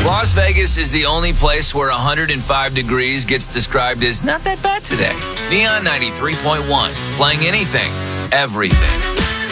Las Vegas is the only place where 105 degrees gets described as not that bad today. Neon 93.1, playing anything, everything.